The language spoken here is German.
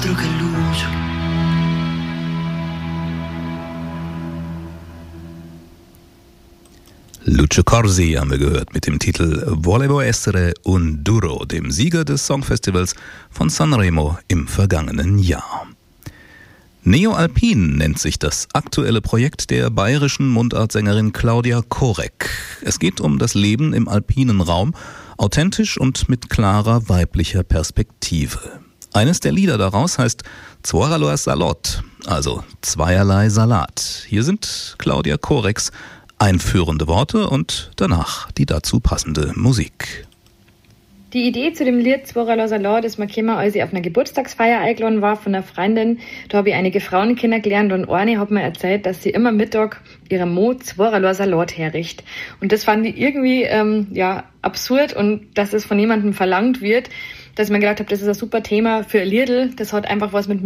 altro che luce. Lucio Corsi haben wir gehört mit dem Titel Volevo essere un duro, dem Sieger des Songfestivals von Sanremo im vergangenen Jahr. Neo-Alpin nennt sich das aktuelle Projekt der bayerischen Mundartsängerin Claudia Korek. Es geht um das Leben im alpinen Raum, authentisch und mit klarer weiblicher Perspektive. Eines der Lieder daraus heißt Zworalor Salot, also zweierlei Salat. Hier sind Claudia Koreks einführende Worte und danach die dazu passende Musik. Die Idee zu dem Lied Zworalor Salot ist mir gekommen, als ich auf einer Geburtstagsfeier eingeladen war von einer Freundin. Da habe ich einige Frauen kennengelernt und eine hat mir erzählt, dass sie immer Mittag ihrem Mo Zworalor Salot herricht. Und das fand ich irgendwie absurd und dass es von jemandem verlangt wird, dass ich mir gedacht habe, das ist ein super Thema für ein Liedl. Das hat einfach was mit